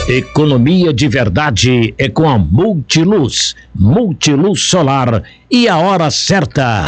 Economia de verdade é com a Multiluz. Multiluz Solar e a hora certa.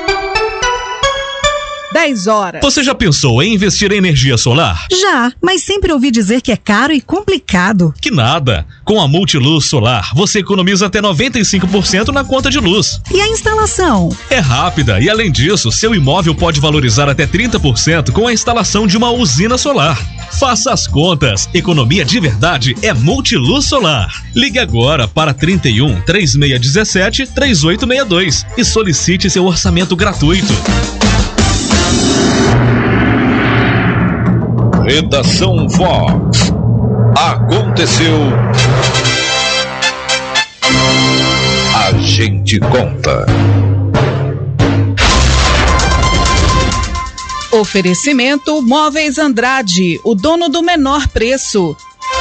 10 horas. Você já pensou em investir em energia solar? Já, mas sempre ouvi dizer que é caro e complicado. Que nada. Com a Multiluz Solar, você economiza até 95% na conta de luz. E a instalação? É rápida e, além disso, seu imóvel pode valorizar até 30% com a instalação de uma usina solar. Faça as contas. Economia de verdade é Multiluz Solar. Ligue agora para 31 3617 3862 e solicite seu orçamento gratuito. Redação Vox. Aconteceu. A gente conta. Oferecimento Móveis Andrade, o dono do menor preço.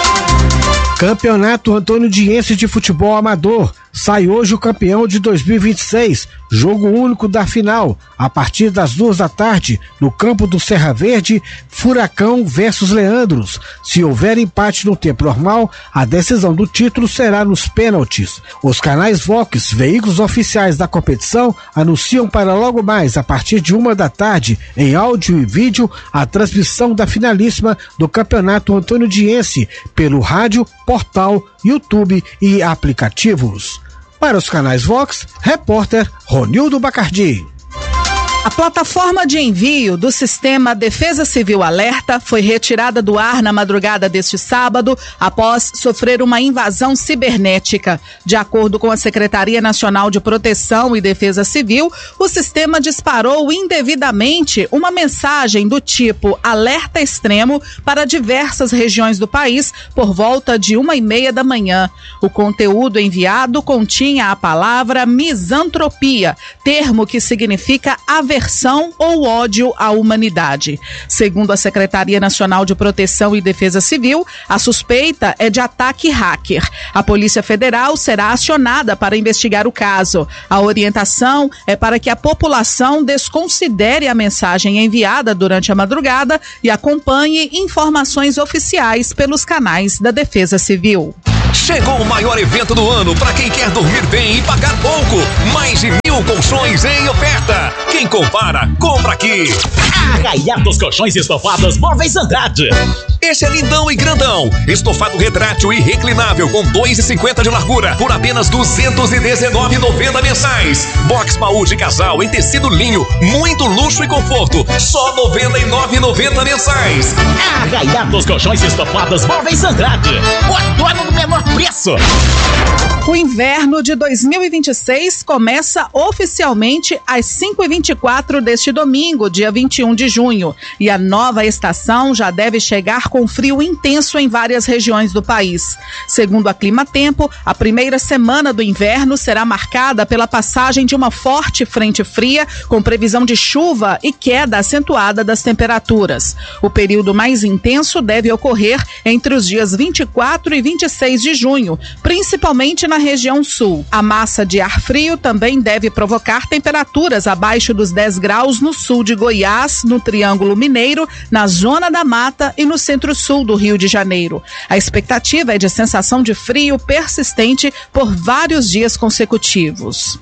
Campeonato Antônio Diense de Futebol Amador. Sai hoje o campeão de 2026, jogo único da final, a partir das 14h, no campo do Serra Verde, Furacão versus Leandros. Se houver empate no tempo normal, a decisão do título será nos pênaltis. Os canais Vox, veículos oficiais da competição, anunciam para logo mais, a partir de 13h, em áudio e vídeo, a transmissão da finalíssima do Campeonato Antônio Diense, pelo rádio, portal, YouTube e aplicativos. Para os canais Vox, repórter Ronildo Bacardi. A plataforma de envio do sistema Defesa Civil Alerta foi retirada do ar na madrugada deste sábado após sofrer uma invasão cibernética. De acordo com a Secretaria Nacional de Proteção e Defesa Civil, o sistema disparou indevidamente uma mensagem do tipo alerta extremo para diversas regiões do país por volta de 1h30 da manhã. O conteúdo enviado continha a palavra misantropia, termo que significa aversão ou ódio à humanidade. Segundo a Secretaria Nacional de Proteção e Defesa Civil, a suspeita é de ataque hacker. A Polícia Federal será acionada para investigar o caso. A orientação é para que a população desconsidere a mensagem enviada durante a madrugada e acompanhe informações oficiais pelos canais da Defesa Civil. Chegou o maior evento do ano para quem quer dormir bem e pagar pouco. Mais de 1000 colchões em oferta. Quem compara, compra aqui. Arraiá dos Colchões Estofados Móveis Andrade. Esse é lindão e grandão. Estofado retrátil e reclinável com 2,50 de largura por apenas R$ 219,90 mensais. Box baú de casal em tecido linho, muito luxo e conforto. Só R$ 99,90 mensais. Arraiá dos Colchões Estofados Móveis Andrade. O dono do menor preço. O inverno de 2026 começa oficialmente às 5h24 deste domingo, dia 21 de junho. E a nova estação já deve chegar com frio intenso em várias regiões do país. Segundo a Climatempo, a primeira semana do inverno será marcada pela passagem de uma forte frente fria, com previsão de chuva e queda acentuada das temperaturas. O período mais intenso deve ocorrer entre os dias 24 e 26 de junho, principalmente na região sul. A massa de ar frio também deve provocar temperaturas abaixo dos 10 graus no sul de Goiás, no Triângulo Mineiro, na Zona da Mata e no centro-sul do Rio de Janeiro. A expectativa é de sensação de frio persistente por vários dias consecutivos.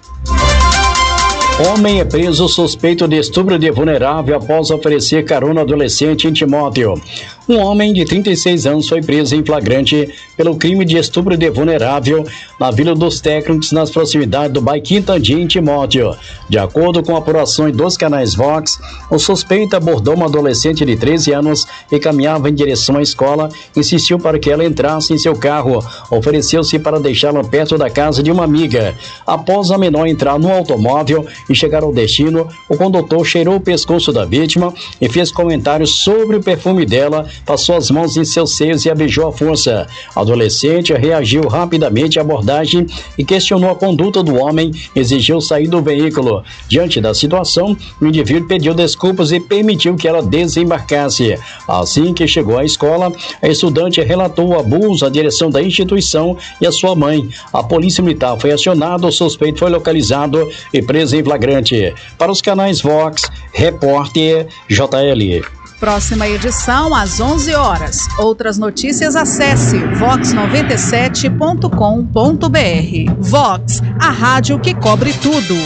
Homem é preso suspeito de estupro de vulnerável após oferecer carona adolescente em Timóteo. Um homem de 36 anos foi preso em flagrante pelo crime de estupro de vulnerável na Vila dos Técnicos, nas proximidades do bairro Quintandim, em Timóteo. De acordo com apurações dos canais Vox, o suspeito abordou uma adolescente de 13 anos e caminhava em direção à escola, insistiu para que ela entrasse em seu carro, ofereceu-se para deixá-la perto da casa de uma amiga. Após a menor entrar no automóvel e chegar ao destino, o condutor cheirou o pescoço da vítima e fez comentários sobre o perfume dela, passou as mãos em seus seios e a beijou à força. A adolescente reagiu rapidamente à abordagem e questionou a conduta do homem, exigiu sair do veículo. Diante da situação, o indivíduo pediu desculpas e permitiu que ela desembarcasse. Assim que chegou à escola, a estudante relatou o abuso à direção da instituição e à sua mãe. A polícia militar foi acionada, o suspeito foi localizado e preso em flagrante. Para os canais Vox, repórter JL. Próxima edição às 11 horas. Outras notícias, acesse vox97.com.br. Vox, a rádio que cobre tudo.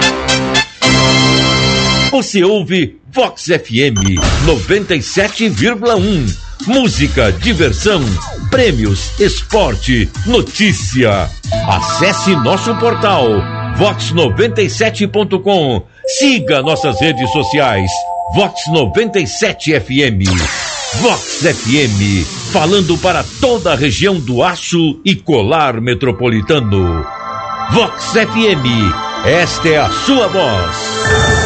Você ouve Vox FM 97,1. Música, diversão, prêmios, esporte, notícia. Acesse nosso portal vox97.com. Siga nossas redes sociais. Vox 97 FM. Vox FM, falando para toda a região do Aço e Colar Metropolitano. Vox FM, esta é a sua voz.